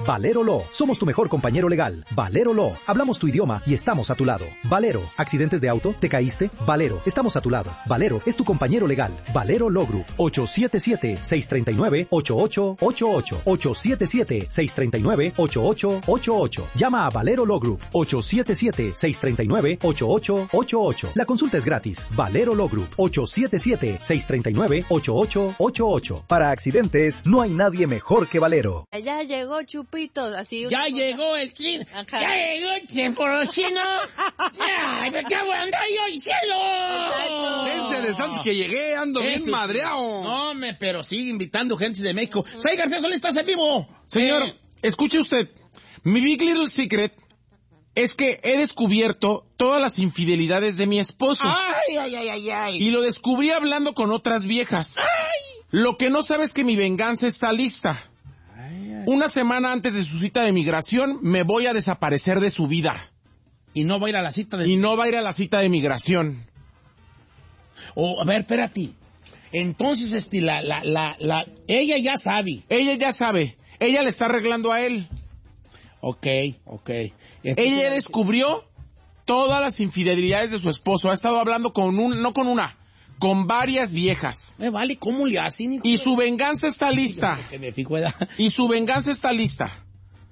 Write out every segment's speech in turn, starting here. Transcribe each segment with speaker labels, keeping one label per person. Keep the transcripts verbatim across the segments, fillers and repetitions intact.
Speaker 1: Valero Law. Somos tu mejor compañero legal. Valero Law. Hablamos tu idioma y estamos a tu lado. Valero. ¿Accidentes de auto? ¿Te caíste? Valero. Estamos a tu lado. Valero es tu compañero legal. Valero Law Group. ocho siete siete, seis tres nueve, ocho ocho ocho ocho. ocho siete siete, seis tres nueve, ocho ocho ocho ocho. Llama a Valero Law Group. ocho siete siete, seis tres nueve, ocho ocho ocho ocho. La consulta es gratis. Valero Law Group. ocho siete siete, seis tres nueve, ocho ocho ocho ocho. Para accidentes, no hay nadie mejor que Valero.
Speaker 2: Ya llegó Chupito, así.
Speaker 3: Ya llegó el chino.
Speaker 2: Ajá.
Speaker 3: Ya llegó el teléfono chino. ¡Ay, me cago en el cielo!
Speaker 4: Gente de Santos que llegué, ando bien
Speaker 3: Eso,
Speaker 4: madreado.
Speaker 3: No, me, pero sigue invitando gente de México. ¡Soy García Solís, estás en vivo!
Speaker 5: Señor,
Speaker 3: Eh,
Speaker 5: escuche usted. Mi Big Little Secret es que he descubierto todas las infidelidades de mi esposo.
Speaker 3: ¡Ay, ay, ay, ay, ay!
Speaker 5: Y lo descubrí hablando con otras viejas.
Speaker 3: ¡Ay!
Speaker 5: Lo que no sabe es que mi venganza está lista. Una semana antes de su cita de migración, me voy a desaparecer de su vida.
Speaker 3: Y no va a ir a la cita de...
Speaker 5: Y no va a ir a la cita de migración.
Speaker 3: Oh, a ver, espérate. Entonces, este, la, la, la, la... Ella ya sabe.
Speaker 5: Ella ya sabe. Ella le está arreglando a él.
Speaker 3: Ok, ok.
Speaker 5: Ella ya descubrió todas las infidelidades de su esposo. Ha estado hablando con un... No con una, con varias viejas.
Speaker 3: Me vale, ¿cómo le hacen?
Speaker 5: Y su venganza está lista.
Speaker 3: Que me fijo, ¿verdad?
Speaker 5: Y su venganza está lista.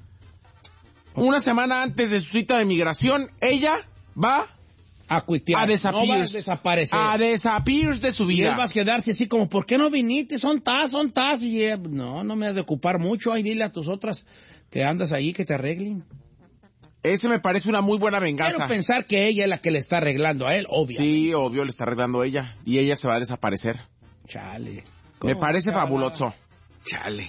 Speaker 5: Una semana antes de su cita de migración, ella va
Speaker 3: a cuitear.
Speaker 5: A desaparecer.
Speaker 3: No va a desaparecer.
Speaker 5: A desaparecer de su
Speaker 3: Y
Speaker 5: vida.
Speaker 3: él va a quedarse así como, ¿por qué no viniste? Son tas, son tas. Y ella, no, no me has de ocupar mucho. Ahí dile a tus otras que andas ahí que te arreglen.
Speaker 5: Ese me parece una muy buena venganza.
Speaker 3: Quiero pensar que ella es la que le está arreglando a él, obvio.
Speaker 5: Sí, obvio, le está arreglando ella. Y ella se va a desaparecer.
Speaker 3: Chale.
Speaker 5: Me parece fabuloso.
Speaker 4: Chale.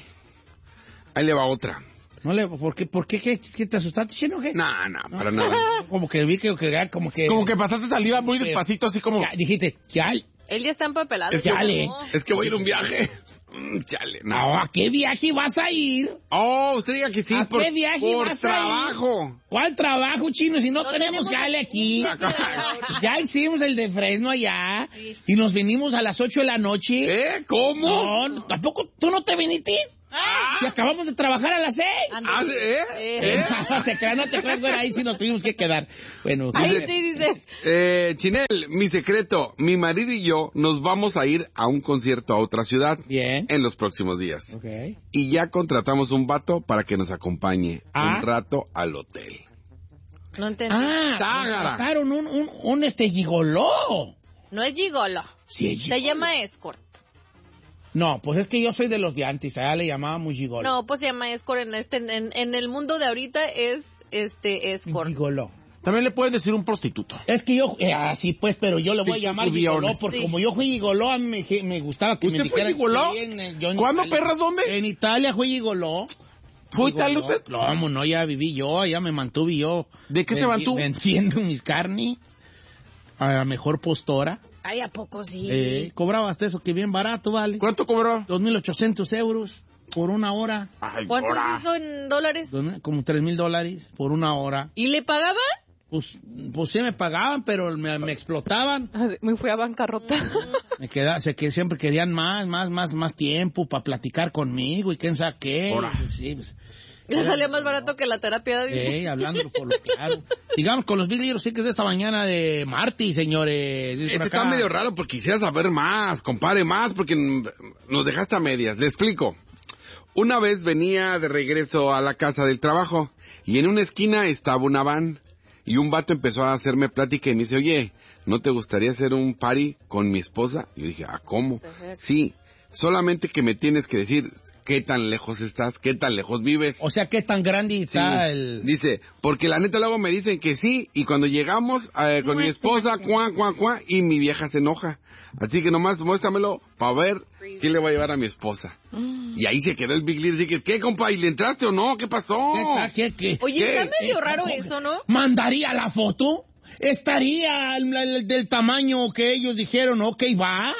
Speaker 4: Ahí le va otra.
Speaker 3: No le, ¿por qué, por qué, qué, qué te asustaste, chino? ¿Qué?
Speaker 4: No, no, para nada.
Speaker 3: Como que vi que, que como que...
Speaker 5: Como que pasaste saliva muy despacito, así como...
Speaker 3: Ya, dijiste, chale.
Speaker 2: Él ya está empapelado.
Speaker 4: Es que,
Speaker 3: Chale.
Speaker 2: No.
Speaker 4: es que voy a ir a un viaje. Mm, chale, no.
Speaker 3: No, ¿a qué viaje vas a ir?
Speaker 4: Oh, usted diga que sí,
Speaker 3: ¿A
Speaker 4: por,
Speaker 3: qué viaje
Speaker 4: por
Speaker 3: vas a ir?
Speaker 4: trabajo.
Speaker 3: ¿Cuál trabajo, chino? Si no,
Speaker 2: No
Speaker 3: tenemos
Speaker 2: tenemos
Speaker 3: jale aquí.
Speaker 2: aquí.
Speaker 3: Ya hicimos el de Fresno allá.
Speaker 2: Sí.
Speaker 3: Y nos vinimos a las ocho de la noche.
Speaker 4: ¿Eh? ¿Cómo?
Speaker 3: No, no, tampoco. ¿Tú no te viniste?
Speaker 2: Ah.
Speaker 3: Si acabamos de trabajar a las seis.
Speaker 4: Ah, ¿sí? ¿Eh?
Speaker 2: Eh.
Speaker 4: ¿Eh?
Speaker 3: No, se crean, no te creas, güey, ahí sí nos tuvimos que quedar. Bueno.
Speaker 2: Ahí
Speaker 3: dice-
Speaker 2: sí dice.
Speaker 4: Eh, Chinel, mi secreto, mi marido y yo nos vamos a ir a un concierto a otra ciudad
Speaker 3: Bien.
Speaker 4: en los próximos días.
Speaker 3: Ok.
Speaker 4: Y ya contratamos un vato para que nos acompañe
Speaker 3: Ah.
Speaker 4: un rato al hotel.
Speaker 2: No entendí.
Speaker 3: Ah,
Speaker 4: Tágara.
Speaker 3: contrataron un, un, un este gigoló.
Speaker 2: No es gigolo.
Speaker 3: Sí, es
Speaker 2: Se
Speaker 3: gigolo.
Speaker 2: llama escort.
Speaker 3: No, pues es que yo soy de los de antes, allá le llamábamos gigolo.
Speaker 2: No, pues se llama escort en este, en, en el mundo de ahorita es este escort.
Speaker 3: Gigoló.
Speaker 5: También le pueden decir un prostituto.
Speaker 3: Es que yo, eh, así pues, pero yo le voy
Speaker 5: Sí,
Speaker 3: a llamar
Speaker 5: to be
Speaker 3: gigoló,
Speaker 5: honest.
Speaker 3: porque
Speaker 2: Sí.
Speaker 3: como yo fui gigoló, a mí me, me gustaba que me
Speaker 5: ¿Usted fue
Speaker 3: dijeran...
Speaker 5: gigoló?
Speaker 3: Sí, en- yo en
Speaker 5: ¿Cuándo,
Speaker 3: Italia-
Speaker 5: perras, dónde?
Speaker 3: En Italia fui gigoló.
Speaker 5: ¿Fue
Speaker 3: Gigoló.
Speaker 5: tal usted?
Speaker 3: No, vamos, no, ya viví yo, ya me mantuve yo.
Speaker 5: ¿De qué se
Speaker 3: Vendi-
Speaker 5: mantuvo?
Speaker 3: Vendiendo mis carnes a la mejor postora.
Speaker 2: Ay, ¿a poco sí?
Speaker 3: Eh, cobraba hasta eso, que bien barato, vale.
Speaker 5: ¿Cuánto cobró?
Speaker 3: dos mil ochocientos euros por una hora.
Speaker 5: Ay,
Speaker 2: ¿Cuánto
Speaker 5: ahora.
Speaker 2: es eso en dólares?
Speaker 3: Dos mil- Como tres mil dólares por una hora.
Speaker 2: ¿Y le pagaban?
Speaker 3: Pues, pues sí me pagaban, pero me, me explotaban.
Speaker 2: Me fui a bancarrota.
Speaker 3: Me quedaba, sé que siempre querían más, más, más, más tiempo para platicar conmigo y quién sabe qué.
Speaker 5: Ahora.
Speaker 3: Sí, pues,
Speaker 2: Le salía más barato que la terapia.
Speaker 3: eh, hablándolo por lo claro. Digamos, con los Big Little Secrets de esta mañana de Marty, señores. Dice por
Speaker 4: Este
Speaker 3: acá.
Speaker 4: está medio raro porque quisiera saber más, compare más, porque mm, nos dejaste a medias. Le explico. Una vez venía de regreso a la casa del trabajo y en una esquina estaba una van y un vato empezó a hacerme plática y me dice, oye, ¿no te gustaría hacer un party con mi esposa? Y yo dije, ah, ¿cómo? Sí, solamente que me tienes que decir qué tan lejos estás, qué tan lejos vives.
Speaker 3: O sea, ¿qué tan grande
Speaker 4: Sí,
Speaker 3: está el...?
Speaker 4: dice, porque la neta luego me dicen que sí, y cuando llegamos eh, con mi esposa, cuá, cuá, cuá, y mi vieja se enoja. Así que nomás muéstramelo para ver qué le voy a llevar a mi esposa. Y ahí se quedó el Big Little Secret. ¿Qué, compa? ¿Y le entraste o no? ¿Qué pasó?
Speaker 3: ¿Qué, qué, qué?
Speaker 2: Oye,
Speaker 4: ¿Qué?
Speaker 2: está medio
Speaker 3: Eh,
Speaker 2: raro
Speaker 3: ¿cómo?
Speaker 2: eso, ¿no?
Speaker 3: ¿Mandaría la foto? ¿Estaría el- el- del tamaño que ellos dijeron, ok, va?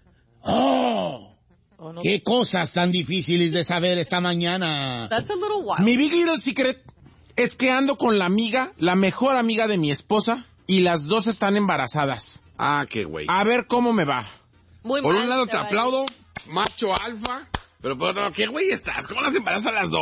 Speaker 3: ¡Oh!
Speaker 2: ¿O no?
Speaker 3: ¡Qué cosas tan difíciles de saber esta mañana!
Speaker 2: That's a little wild.
Speaker 5: Mi Big Little Secret es que ando con la amiga, la mejor amiga de mi esposa, y las dos están embarazadas.
Speaker 4: Ah, qué güey.
Speaker 5: A ver cómo me va.
Speaker 2: Muy
Speaker 4: Por
Speaker 2: mal
Speaker 4: un lado
Speaker 2: te
Speaker 4: te
Speaker 2: va a ir.
Speaker 4: aplaudo, macho alfa, pero por otro lado, ¿qué güey estás? ¿Cómo las embarazas a las dos?